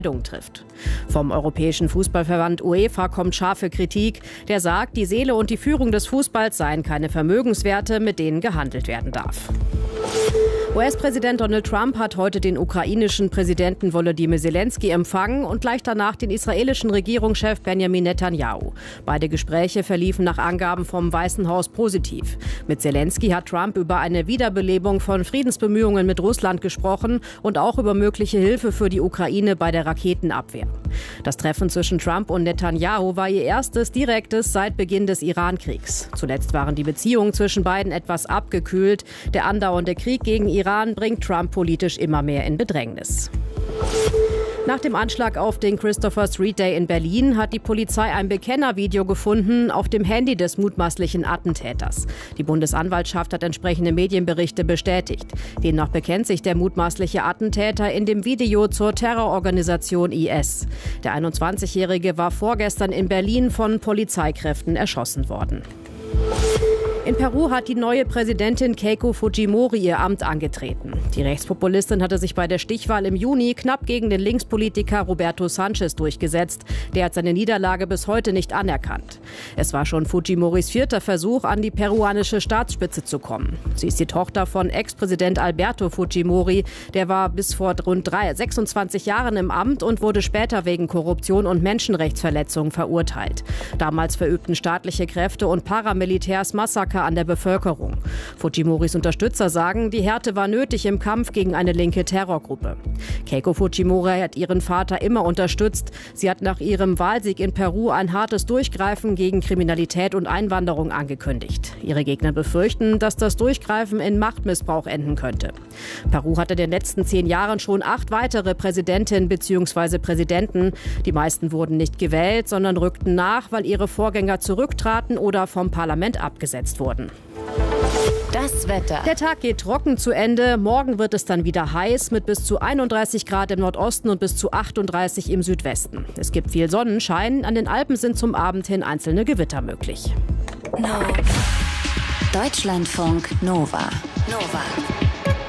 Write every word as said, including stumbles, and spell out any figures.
trifft. Vom Europäischen Fußballverband UEFA kommt scharfe Kritik. Der sagt, die Seele und die Führung des Fußballs seien keine Vermögenswerte, mit denen gehandelt werden darf. U S-Präsident Donald Trump hat heute den ukrainischen Präsidenten Volodymyr Zelensky empfangen und gleich danach den israelischen Regierungschef Benjamin Netanyahu. Beide Gespräche verliefen nach Angaben vom Weißen Haus positiv. Mit Zelensky hat Trump über eine Wiederbelebung von Friedensbemühungen mit Russland gesprochen und auch über mögliche Hilfe für die Ukraine bei der Raketenabwehr. Das Treffen zwischen Trump und Netanyahu war ihr erstes direktes seit Beginn des Iran-Kriegs. Zuletzt waren die Beziehungen zwischen beiden etwas abgekühlt. Der andauernde Krieg gegen Iran bringt Trump politisch immer mehr in Bedrängnis. Nach dem Anschlag auf den Christopher Street Day in Berlin hat die Polizei ein Bekennervideo gefunden auf dem Handy des mutmaßlichen Attentäters. Die Bundesanwaltschaft hat entsprechende Medienberichte bestätigt. Demnach bekennt sich der mutmaßliche Attentäter in dem Video zur Terrororganisation I S. Der einundzwanzigjährige war vorgestern in Berlin von Polizeikräften erschossen worden. In Peru hat die neue Präsidentin Keiko Fujimori ihr Amt angetreten. Die Rechtspopulistin hatte sich bei der Stichwahl im Juni knapp gegen den Linkspolitiker Roberto Sanchez durchgesetzt. Der hat seine Niederlage bis heute nicht anerkannt. Es war schon Fujimoris vierter Versuch, an die peruanische Staatsspitze zu kommen. Sie ist die Tochter von Ex-Präsident Alberto Fujimori. Der war bis vor rund sechsundzwanzig Jahren im Amt und wurde später wegen Korruption und Menschenrechtsverletzungen verurteilt. Damals verübten staatliche Kräfte und Paramilitärs Massaker an der Bevölkerung. Fujimoris Unterstützer sagen, die Härte war nötig im Kampf gegen eine linke Terrorgruppe. Keiko Fujimori hat ihren Vater immer unterstützt. Sie hat nach ihrem Wahlsieg in Peru ein hartes Durchgreifen gegen Kriminalität und Einwanderung angekündigt. Ihre Gegner befürchten, dass das Durchgreifen in Machtmissbrauch enden könnte. Peru hatte in den letzten zehn Jahren schon acht weitere Präsidentinnen bzw. Präsidenten. Die meisten wurden nicht gewählt, sondern rückten nach, weil ihre Vorgänger zurücktraten oder vom Parlament abgesetzt wurden. Das Wetter. Der Tag geht trocken zu Ende. Morgen wird es dann wieder heiß mit bis zu einunddreißig Grad im Nordosten und bis zu achtunddreißig im Südwesten. Es gibt viel Sonnenschein. An den Alpen sind zum Abend hin einzelne Gewitter möglich. No. Deutschlandfunk Nova. Nova.